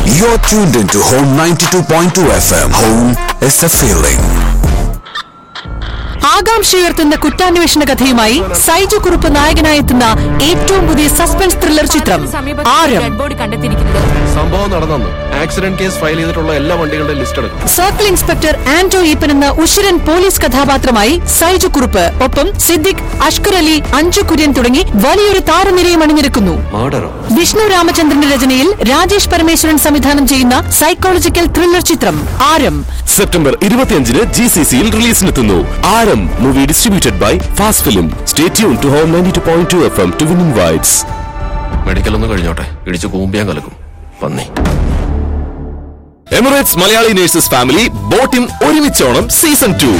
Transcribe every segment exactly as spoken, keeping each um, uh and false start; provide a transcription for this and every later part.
You're tuned into Home ninety-two point two F M. Home is a feeling. ആകാംക്ഷയുയർത്തുന്ന കുറ്റാന്വേഷണ കഥയുമായി സൈജു കുറുപ്പ് നായകനായെത്തുന്ന ഏറ്റവും പുതിയ suspense thriller ചിത്രം ആരം. സംഭവം നടന്നു. ആക്സിഡന്റ് കേസ് ഫയൽ ചെയ്തിട്ടുള്ള എല്ലാ വണ്ടികളുടെ ലിസ്റ്റ് എടുക്കും. സർക്കിൾ ഇൻസ്പെക്ടർ ആന്റോ ഈപ്പൻ എന്ന ഉശിരൻ പോലീസ് കഥാപാത്രമായി സൈജു കുറുപ്പ്, ഒപ്പം സിദ്ദിഖ്, അഷ്കർ അലി, അഞ്ജു കുര്യൻ തുടങ്ങി വലിയൊരു താരനിരയും അണിനിരക്കുന്നു. വിഷ്ണു രാമചന്ദ്രന്റെ രചനയിൽ രാജേഷ് പരമേശ്വരൻ സംവിധാനം ചെയ്യുന്ന സൈക്കോളജിക്കൽ ത്രില്ലർ ചിത്രം ആരം സെപ്റ്റംബർ ഇരുപത്തിയഞ്ചിന് ജി സി സിയിൽ റിലീസിനെത്തുന്നു. ആരം movie distributed by fast film. Stay tune to home ninety-two point two F M to win invites. Medical ഒന്ന് കഴിഞ്ഞോട്ടെ, ഇടിച്ചു കൂമ്പിയാൻ കലക്കും പന്നി. Emirates Malayali nurses family Botim ഒരുമിച്ചോണം season two.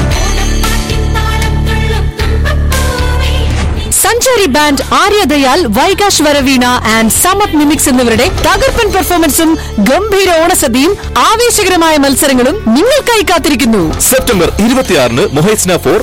സഞ്ചാരി band Arya Dayal, വൈകാശ് Varaveena and Samath mimics എന്നിവരുടെ തകർപ്പൻ പെർഫോമൻസും ഗംഭീര ഓണസദ്യയും ആവേശകരമായ മത്സരങ്ങളും നിങ്ങൾക്കായി കാത്തിരിക്കുന്നു. സെപ്റ്റംബർ ഇരുപത്തിയാറിന് മൊഹൈസ്ന ഫോർ.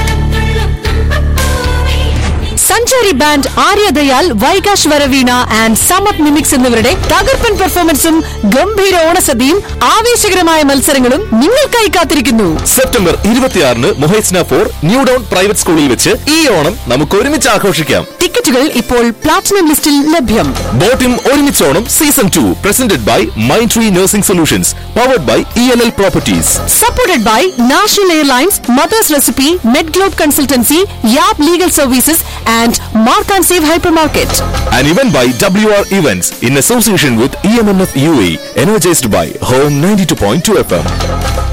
സഞ്ചാരി band Arya Dayal, വൈകാശ് Varaveena and Samath mimics എന്നിവരുടെ തകർപ്പൻ പെർഫോമൻസും ഗംഭീര ഓണസദ്യയും ആവേശകരമായ മത്സരങ്ങളും നിങ്ങൾക്കായി കാത്തിരിക്കുന്നു. സെപ്റ്റംബർ ഇരുപത്തിയാറിന് മൊഹൈസ്ന ഫോർ ന്യൂ ഡൗൺ പ്രൈവറ്റ് സ്കൂളിൽ വെച്ച് ഈ ഓണം നമുക്ക് ഒരുമിച്ച് ആഘോഷിക്കാം. ടിക്കറ്റുകൾ ഇപ്പോൾ പ്ലാറ്റിനം ലിസ്റ്റിൽ ലഭ്യം. Botim ഒരുമിച്ചോണം season two presented by mind tree nursing solutions, powered by E L L properties, supported by national airlines, mothers recipe, med globe consultancy, യാബ് legal services and Mark and Save Hypermarket. An event by W R Events in association with E M N F U A E, energized by Home ninety-two point two F M.